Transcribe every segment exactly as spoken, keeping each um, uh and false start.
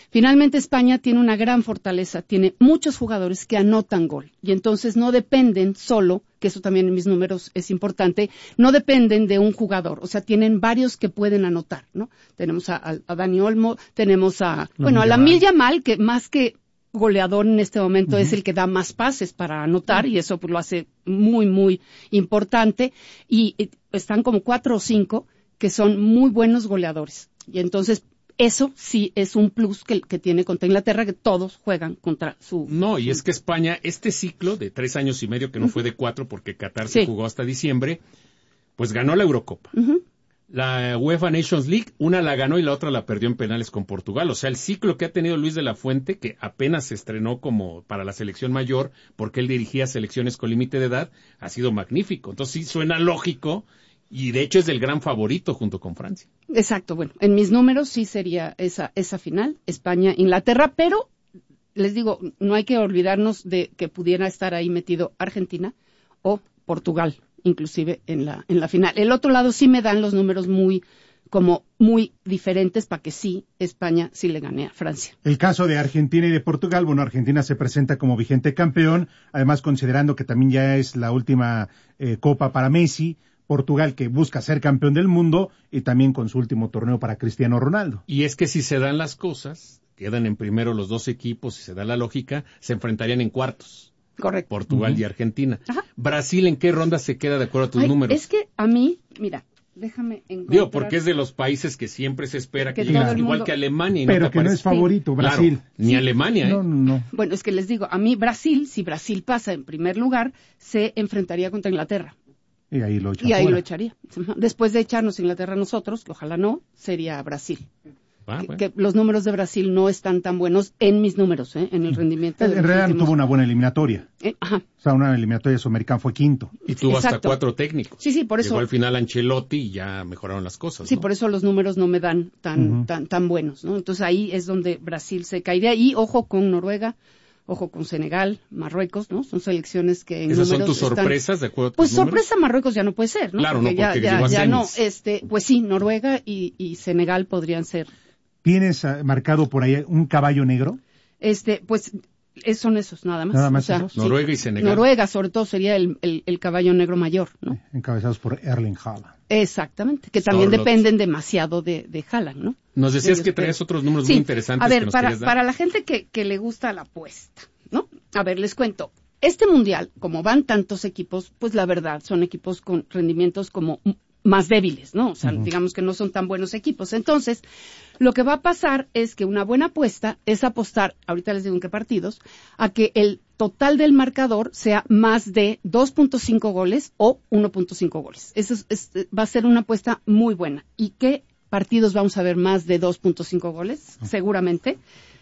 Finalmente, España tiene una gran fortaleza, tiene muchos jugadores que anotan gol, y entonces no dependen solo, que eso también en mis números es importante, no dependen de un jugador, o sea, tienen varios que pueden anotar, ¿no? Tenemos a, a, a Dani Olmo, tenemos a, la bueno, a Lamine Yamal, que más que goleador en este momento uh-huh. es el que da más pases para anotar, uh-huh. y eso pues, lo hace muy, muy importante, y, y están como cuatro o cinco que son muy buenos goleadores, y entonces eso sí es un plus que, que tiene contra Inglaterra, que todos juegan contra su... No, y es que España, este ciclo de tres años y medio, que no uh-huh. fue de cuatro porque Qatar sí. se jugó hasta diciembre, pues ganó la Eurocopa. Uh-huh. La UEFA Nations League, una la ganó y la otra la perdió en penales con Portugal. O sea, el ciclo que ha tenido Luis de la Fuente, que apenas se estrenó como para la selección mayor, porque él dirigía selecciones con límite de edad, ha sido magnífico. Entonces sí suena lógico. Y de hecho es el gran favorito junto con Francia. Exacto, bueno, en mis números sí sería esa esa final, España-Inglaterra, pero les digo, no hay que olvidarnos de que pudiera estar ahí metido Argentina o Portugal, inclusive en la en la final. El otro lado sí me dan los números muy como muy diferentes para que sí, España sí le gane a Francia. El caso de Argentina y de Portugal, bueno, Argentina se presenta como vigente campeón, además considerando que también ya es la última eh, Copa para Messi. Portugal, que busca ser campeón del mundo, y también con su último torneo para Cristiano Ronaldo. Y es que si se dan las cosas, quedan en primero los dos equipos, si se da la lógica, se enfrentarían en cuartos. Correcto. Portugal uh-huh. y Argentina. Ajá. ¿Brasil en qué ronda se queda de acuerdo a tus Ay, números? Es que a mí, mira, déjame encontrar... Digo, porque es de los países que siempre se espera que, que llegue, igual mundo... que Alemania. Y Pero no que no es favorito, sí. Brasil. Claro, ni sí. Alemania, ¿eh? No, no, no. Bueno, es que les digo, a mí Brasil, si Brasil pasa en primer lugar, se enfrentaría contra Inglaterra. Y ahí lo, y ahí lo echaría. Después de echarnos Inglaterra a nosotros, que ojalá no, sería Brasil. Ah, que, bueno. que los números de Brasil no están tan buenos en mis números, ¿eh? En el rendimiento. En, en realidad últimos... tuvo una buena eliminatoria. Eh, ajá. O sea, una eliminatoria sudamericana fue quinto. Y tuvo Exacto. hasta cuatro técnicos. Sí, sí, por eso. Llegó al final Ancelotti y ya mejoraron las cosas. Sí, ¿no? por eso los números no me dan tan, uh-huh. tan, tan buenos, ¿no? Entonces ahí es donde Brasil se caería. Y ojo con Noruega. Ojo con Senegal, Marruecos, ¿no? Son selecciones que en ¿Esas números son tus están... sorpresas de acuerdo a tus Pues números? Sorpresa Marruecos ya no puede ser, ¿no? Claro, porque no, porque ya, ya, ya no, este, pues sí, Noruega y, y Senegal podrían ser. ¿Tienes uh, marcado por ahí un caballo negro? Este, pues es, son esos, nada más. Nada más o sea, esos. Sí. Noruega y Senegal. Noruega, sobre todo, sería el, el, el caballo negro mayor, ¿no? Sí, encabezados por Erling Haaland. Exactamente, que también Storlot. dependen demasiado de, de Haaland, ¿no? Nos decías Ellos, que traes pero... otros números sí. muy interesantes. A ver, que nos para, querías dar. para la gente que, que le gusta la apuesta, ¿no? A ver, les cuento. Este mundial, como van tantos equipos, pues la verdad, son equipos con rendimientos como más débiles, ¿no? O sea, uh-huh. digamos que no son tan buenos equipos. Entonces, lo que va a pasar es que una buena apuesta es apostar, ahorita les digo en qué partidos, a que el total del marcador sea más de dos punto cinco goles o uno punto cinco goles. Eso es, es, va a ser una apuesta muy buena. ¿Y qué partidos vamos a ver más de dos punto cinco goles? Seguramente.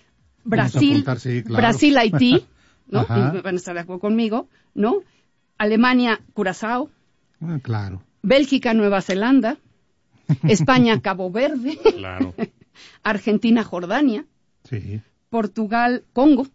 Brasil, apuntar, sí, claro. Brasil-Haití, ¿no? Y van a estar de acuerdo conmigo, ¿no? Alemania-Curazao. Ah, claro. Bélgica-Nueva Zelanda. España-Cabo Verde. Claro. Argentina-Jordania. Sí. Portugal-Congo.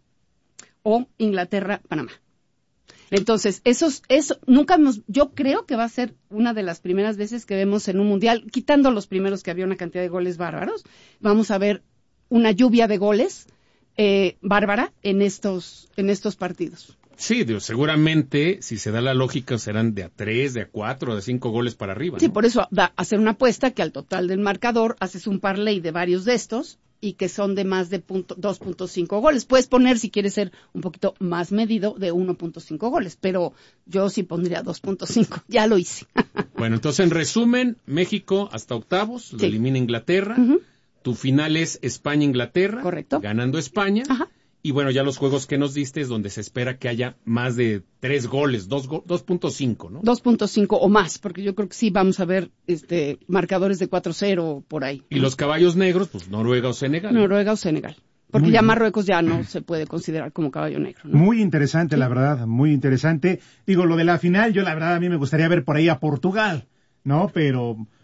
O Inglaterra-Panamá. Entonces, esos, eso, nunca hemos, yo creo que va a ser una de las primeras veces que vemos en un mundial, quitando los primeros que había una cantidad de goles bárbaros, vamos a ver una lluvia de goles eh, bárbara en estos, en estos partidos. Sí, Dios, seguramente, si se da la lógica, serán de a tres, de a cuatro, de a cinco goles para arriba, ¿no? Sí, por eso da, hacer una apuesta que al total del marcador haces un parlay de varios de estos y que son de más de punto, dos punto cinco goles. Puedes poner, si quieres ser un poquito más medido, de uno punto cinco goles, pero yo sí pondría dos punto cinco. Ya lo hice. Bueno, entonces, en resumen, México hasta octavos, lo sí. elimina Inglaterra. Uh-huh. Tu final es España-Inglaterra. Correcto. Ganando España. Ajá. Y bueno, ya los juegos que nos diste es donde se espera que haya más de tres goles, dos punto cinco, ¿no? dos punto cinco o más, porque yo creo que sí vamos a ver este marcadores de cuatro cero por ahí. Y los caballos negros, pues Noruega o Senegal. Noruega o Senegal. Porque muy ya bien. Marruecos ya no se puede considerar como caballo negro, ¿no? Muy interesante, sí. La verdad, muy interesante. Digo, lo de la final, yo la verdad a mí me gustaría ver por ahí a Portugal, ¿no? Pero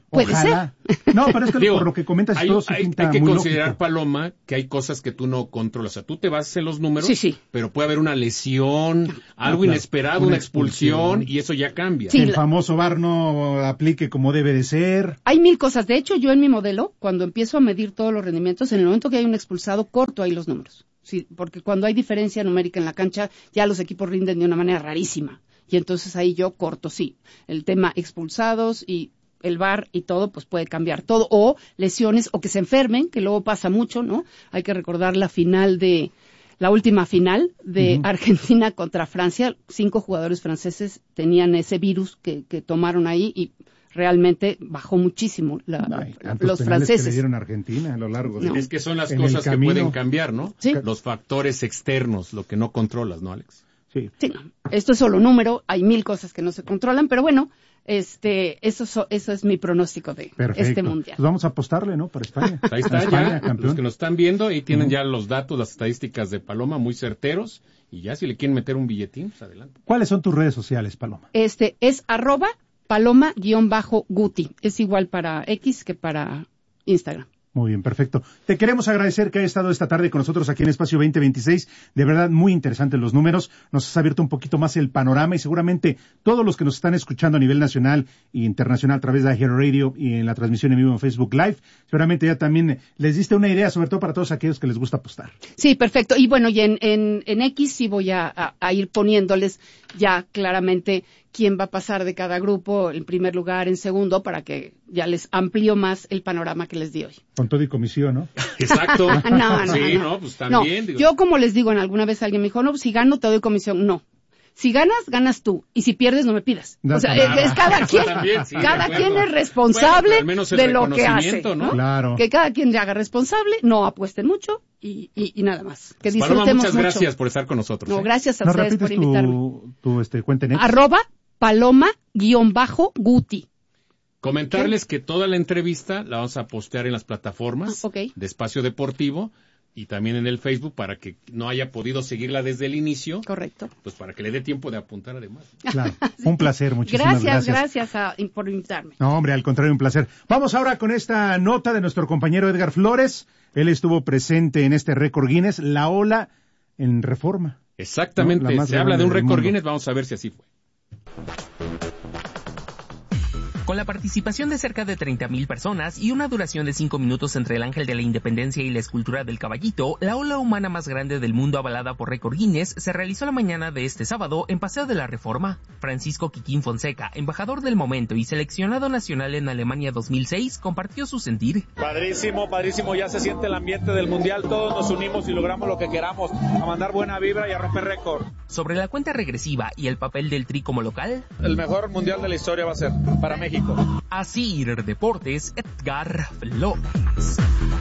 Puede Ojalá. ser. No, pero es que Digo, por lo que comentas hay, todo se hay, pinta hay que muy considerar, lógico. Paloma, que hay cosas que tú no controlas. O sea, tú te basas en los números, Sí, sí. pero puede haber una lesión, algo claro. inesperado, Una una expulsión, expulsión. y eso ya cambia. Sí. Que el la- famoso V A R no aplique como debe de ser. Hay mil cosas. De hecho, yo en mi modelo, cuando empiezo a medir todos los rendimientos, en el momento que hay un expulsado, corto ahí los números. Sí, porque cuando hay diferencia numérica en la cancha, ya los equipos rinden de una manera rarísima. Y entonces ahí yo corto, sí. El tema expulsados y el V A R y todo, pues puede cambiar todo. O lesiones, o que se enfermen, que luego pasa mucho, ¿no? Hay que recordar la final de, la última final de Uh-huh. Argentina contra Francia. Cinco jugadores franceses tenían ese virus que, que tomaron ahí y realmente bajó muchísimo la, Ay, tantos los penales franceses. que le dieron a Argentina a lo largo de... No. Es que son las En cosas el que pueden camino. cambiar, ¿no? Sí. Los factores externos, lo que no controlas, ¿no, Alex? Sí. Sí, no. Esto es solo número, hay mil cosas que no se controlan, pero bueno, este, eso, so- eso es mi pronóstico de Perfecto. este mundial. Pues vamos a apostarle, ¿no? Para España. Ahí está España, ya, campeón. los que nos están viendo, ahí tienen Ujú. ya los datos, las estadísticas de Paloma muy certeros, y ya si le quieren meter un billetín, pues adelante. ¿Cuáles son tus redes sociales, Paloma? Este es arroba paloma-guti. Es igual para X que para Instagram. Muy bien, perfecto. Te queremos agradecer que hayas estado esta tarde con nosotros aquí en Espacio veinte veintiséis. De verdad, muy interesantes los números. Nos has abierto un poquito más el panorama y seguramente todos los que nos están escuchando a nivel nacional e internacional a través de iHeart Radio y en la transmisión en vivo en Facebook Live, seguramente ya también les diste una idea, sobre todo para todos aquellos que les gusta apostar. Sí, perfecto. Y bueno, y en, en, en X sí voy a, a, a ir poniéndoles ya claramente quién va a pasar de cada grupo en primer lugar, en segundo, para que ya les amplío más el panorama que les di hoy. Con todo y comisión, ¿no? Exacto. No, no, sí, no. no, pues No, también. digo. yo como les digo, en alguna vez alguien me dijo, no, si gano te doy comisión. No. Si ganas, ganas tú. Y si pierdes, no me pidas. No, O sea, claro. es, es cada quien. También, sí, de cada acuerdo. quien es responsable Bueno, al menos el de lo que hace. reconocimiento, ¿no? ¿no? Claro. Que cada quien se haga responsable, no apuesten mucho y, y, y nada más. Que Paloma, disfrutemos muchas mucho. gracias por estar con nosotros. No, ¿eh? gracias a ¿No ustedes repites por invitarme. tu, tu este, cuenta en X? Arroba paloma-guti. Comentarles que toda la entrevista la vamos a postear en las plataformas Ah, ok. de Espacio Deportivo y también en el Facebook para que no haya podido seguirla desde el inicio, Correcto. pues para que le dé tiempo de apuntar además. Claro. Un placer, muchísimas Gracias, gracias. gracias a- por invitarme. No, hombre, al contrario, un placer. Vamos ahora con esta nota de nuestro compañero Edgar Flores. Él estuvo presente en este récord Guinness, la ola en Reforma. Exactamente, No, la más se habla de grande un del récord mundo. Guinness, vamos a ver si así fue. Con la participación de cerca de treinta mil personas y una duración de cinco minutos entre el Ángel de la Independencia y la escultura del caballito, la ola humana más grande del mundo avalada por récord Guinness se realizó la mañana de este sábado en Paseo de la Reforma. Francisco Quiquín Fonseca, embajador del momento y seleccionado nacional en Alemania dos mil seis, compartió su sentir. Padrísimo, padrísimo, ya se siente el ambiente del mundial, todos nos unimos y logramos lo que queramos, a mandar buena vibra y a romper récord. Sobre la cuenta regresiva y el papel del Tri como local, El mejor mundial de la historia va a ser para México. Así Deportes, Edgar Flores.